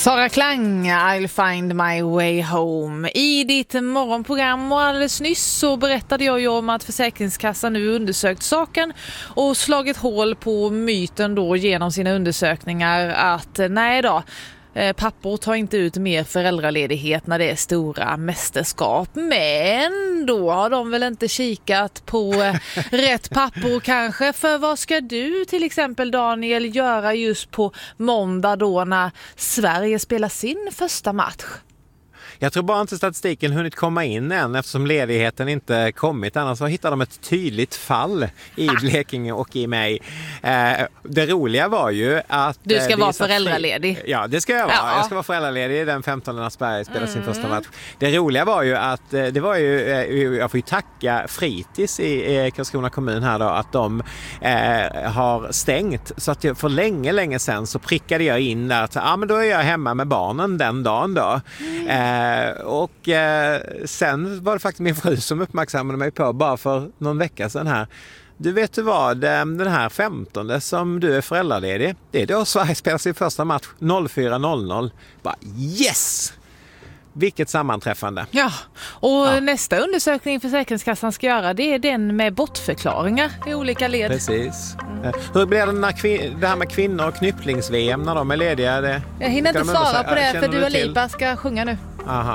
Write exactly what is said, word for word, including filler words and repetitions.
Sara Klang, I'll find my way home. I ditt morgonprogram och alldeles nyss så berättade jag ju om att Försäkringskassan nu undersökt saken och slagit hål på myten då genom sina undersökningar att nej då, pappor tar inte ut mer föräldraledighet när det är stora mästerskap. Men då har de väl inte kikat på rätt pappor kanske. För vad ska du till exempel, Daniel, göra just på måndag då när Sverige spelar sin första match? Jag tror bara inte statistiken hunnit komma in än eftersom ledigheten inte kommit. Annars så hittar de ett tydligt fall i Blekinge och i mig. Eh, det roliga var ju att... Du ska eh, vara föräldraledig. Ja, det ska jag vara. Ja. Jag ska vara föräldraledig den femtonde när Sverige spelar mm. sin första match. Det roliga var ju att eh, det var ju... Eh, jag får ju tacka Fritids i eh, Karlskrona kommun här då att de eh, har stängt. Så att jag, för länge, länge sedan så prickade jag in där att ah, men då är jag hemma med barnen den dagen då. Mm. Eh, och eh, sen var det faktiskt min fru som uppmärksammade mig på bara för någon vecka sedan här. Du vet du vad, den här femtonde som du är föräldraledig, det är då Sverige spelar sin första match fyra noll noll. Bara yes! Vilket sammanträffande. Ja, och ja. nästa undersökning Försäkringskassan ska göra, det är den med bortförklaringar i olika led. Precis. Mm. Hur blir det, när kvin- det här med kvinnor och knypplings-V M när de är lediga? Det, jag hinner inte svara på det, för du och till? Lipa ska sjunga nu. Aha.